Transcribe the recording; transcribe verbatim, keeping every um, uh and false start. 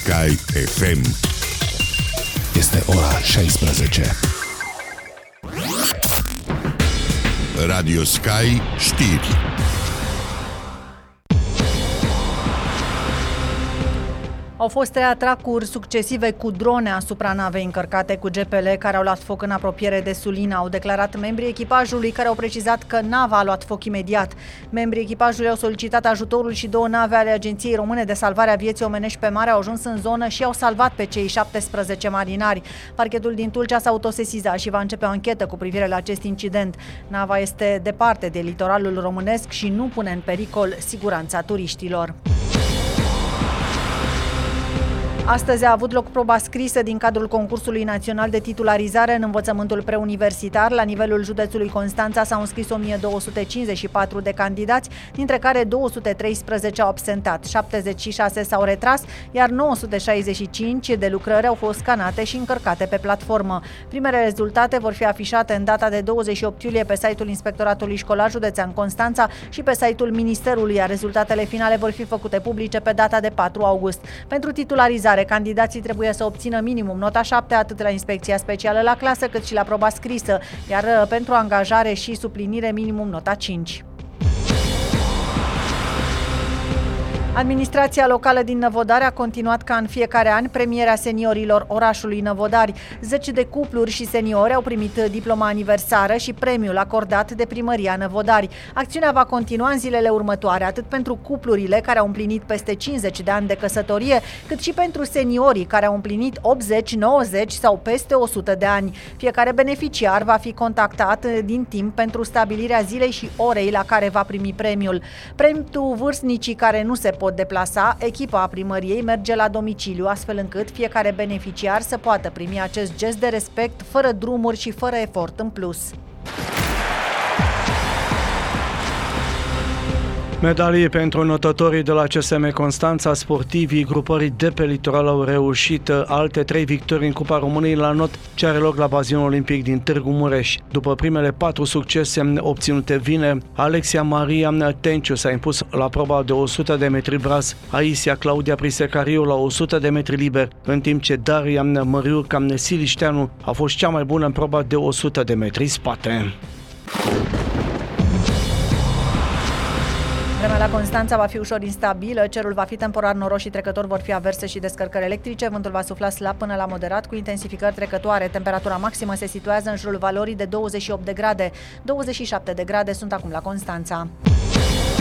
Sky F M. Este ora șaisprezece. Radio Sky știri. Au fost trei atacuri succesive cu drone asupra navei încărcate cu G P L care au luat foc în apropiere de Sulina, au declarat membrii echipajului, care au precizat că nava a luat foc imediat. Membrii echipajului au solicitat ajutorul și două nave ale Agenției Române de Salvare a Vieții Omenești pe mare au ajuns în zonă și au salvat pe cei șaptesprezece marinari. Parchetul din Tulcea s-a autosesizat și va începe o anchetă cu privire la acest incident. Nava este departe de litoralul românesc și nu pune în pericol siguranța turiștilor. Astăzi a avut loc proba scrisă din cadrul concursului național de titularizare în învățământul preuniversitar. La nivelul județului Constanța s-au înscris o mie două sute cincizeci și patru de candidați, dintre care două sute treisprezece au absentat, șaptezeci și șase s-au retras, iar nouă sute șaizeci și cinci de lucrări au fost scanate și încărcate pe platformă. Primele rezultate vor fi afișate în data de douăzeci și opt iulie pe site-ul Inspectoratului Școlar Județean Constanța și pe site-ul Ministerului, iar rezultatele finale vor fi făcute publice pe data de patru august. Pentru titularizare, candidații trebuie să obțină minimum nota șapte atât la inspecția specială la clasă cât și la proba scrisă, iar pentru angajare și suplinire minimum nota cinci. Administrația locală din Năvodari a continuat ca în fiecare an premierea seniorilor orașului Năvodari. Zeci de cupluri și seniori au primit diploma aniversară și premiul acordat de Primăria Năvodari. Acțiunea va continua în zilele următoare, atât pentru cuplurile care au împlinit peste cincizeci de ani de căsătorie, cât și pentru seniorii care au împlinit optzeci, nouăzeci sau peste o sută de ani. Fiecare beneficiar va fi contactat din timp pentru stabilirea zilei și orei la care va primi premiul. Pentru vârstnicii care nu se pot deplasa, echipa primăriei merge la domiciliu, astfel încât fiecare beneficiar să poată primi acest gest de respect fără drumuri și fără efort în plus. Medalii pentru notătorii de la C S M Constanța, sportivii grupării de pe litoral au reușit alte trei victorii în Cupa României la not ce are loc la bazinul olimpic din Târgu Mureș. După primele patru succese obținute vineri, Alexia Maria Tenciu s-a impus la proba de o sută de metri braz, Aisia Claudia Prisecariu la o sută de metri liber, în timp ce Daria Măriurca Silișteanu a fost cea mai bună în proba de o sută de metri spate. Vremea la Constanța va fi ușor instabilă, cerul va fi temporar noros și trecător vor fi averse și descărcări electrice, vântul va sufla slab până la moderat cu intensificări trecătoare. Temperatura maximă se situează în jurul valorii de douăzeci și opt de grade. douăzeci și șapte de grade sunt acum la Constanța.